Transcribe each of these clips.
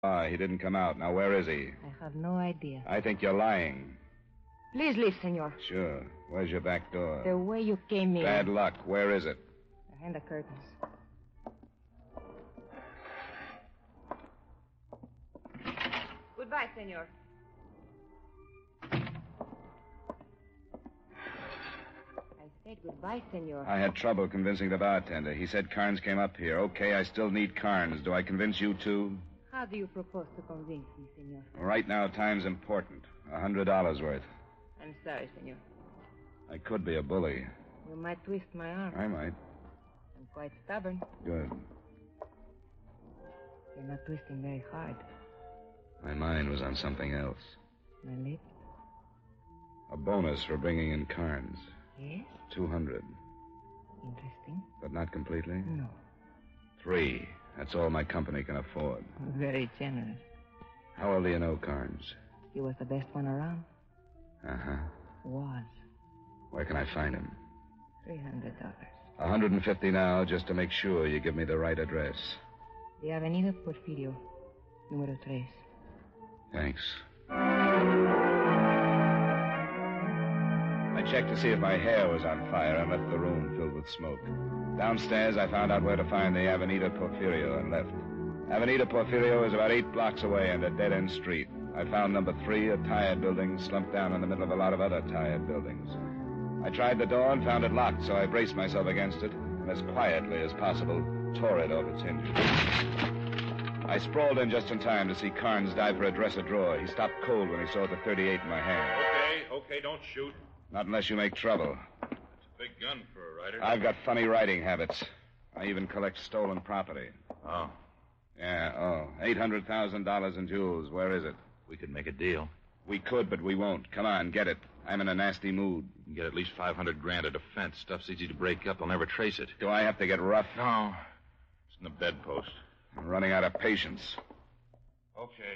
He didn't come out. Now, where is he? I have no idea. I think you're lying. Please leave, senor. Sure. Where's your back door? The way you came in. Bad luck. Where is it? Behind the curtains. Goodbye, senor. I said goodbye, senor. I had trouble convincing the bartender. He said Carnes came up here. Okay, I still need Carnes. Do I convince you too? How do you propose to convince me, senor? Right now, time's important. $100 worth. I'm sorry, senor. I could be a bully. You might twist my arm. I might. I'm quite stubborn. Good. You're not twisting very hard. My mind was on something else. My lips? A bonus for bringing in Carnes. Yes? 200. Interesting. But not completely? No. 3. That's all my company can afford. Very generous. How well do you know Carnes? He was the best one around. Uh-huh. Was. Where can I find him? $300. $150 now, just to make sure you give me the right address. The Avenida Porfirio, número 3. Thanks. I checked to see if my hair was on fire and left the room filled with smoke. Downstairs, I found out where to find the Avenida Porfirio and left. Avenida Porfirio is about 8 blocks away and a dead-end street. I found number 3, a tired building, slumped down in the middle of a lot of other tired buildings. I tried the door and found it locked, so I braced myself against it and as quietly as possible tore it off its hinges. I sprawled in just in time to see Carnes dive for a dresser drawer. He stopped cold when he saw the .38 in my hand. Okay, don't shoot. Not unless you make trouble. It's a big gun for a writer. I've got funny writing habits. I even collect stolen property. Oh. Yeah, $800,000 in jewels. Where is it? We could make a deal. We could, but we won't. Come on, get it. I'm in a nasty mood. You can get at least $500,000 at a fence. Stuff's easy to break up. They'll never trace it. Do I have to get rough? No. It's in the bedpost. I'm running out of patience. Okay.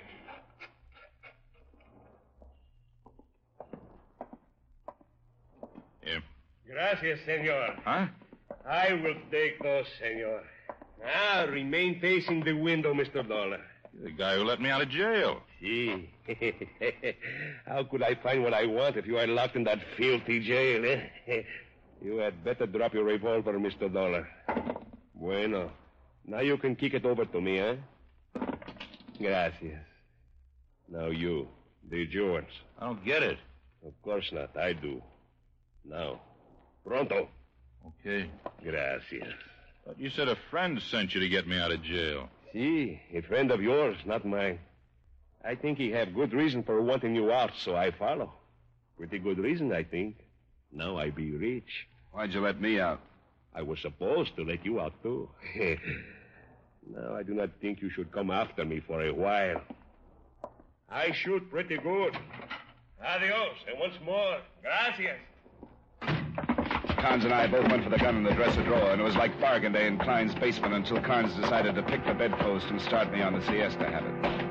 Here. Gracias, senor. Huh? I will take those, senor. Now, remain facing the window, Mr. Dollar. You're the guy who let me out of jail. See. How could I find what I want if you are locked in that filthy jail, eh? You had better drop your revolver, Mr. Dollar. Bueno. Now you can kick it over to me, eh? Gracias. Now you. The yours. I don't get it. Of course not. I do. Now. Pronto. Okay. Gracias. But you said a friend sent you to get me out of jail. See, a friend of yours, not mine. I think he have good reason for wanting you out, so I follow. Pretty good reason, I think. Now I be rich. Why'd you let me out? I was supposed to let you out, too. Now, I do not think you should come after me for a while. I shoot pretty good. Adios, and once more, gracias. Carnes and I both went for the gun in the dresser drawer, and it was like bargain day in Klein's basement until Carnes decided to pick the bedpost and start me on the siesta habit.